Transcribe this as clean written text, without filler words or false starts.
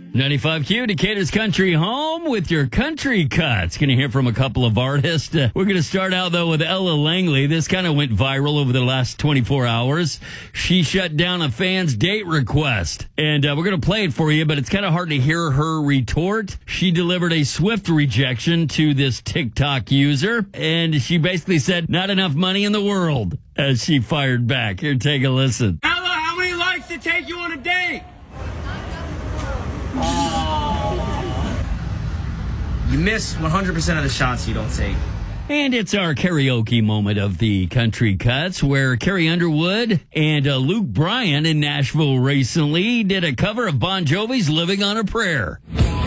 95Q, Decatur's country home with your country cuts. Going to hear from a couple of artists. We're going to start out, though, with Ella Langley. This kind of went viral over the last 24 hours. She shut down a fan's date request. And we're going to play it for you, but it's kind of hard to hear her retort. She delivered a swift rejection to this TikTok user. And she basically said, not enough money in the world, as she fired back. Here, take a listen. Ella, how many likes to take you on a date? You miss 100% of the shots you don't take. And it's our karaoke moment of the Country Cuts, where Carrie Underwood and Luke Bryan in Nashville recently did a cover of Bon Jovi's Living on a Prayer.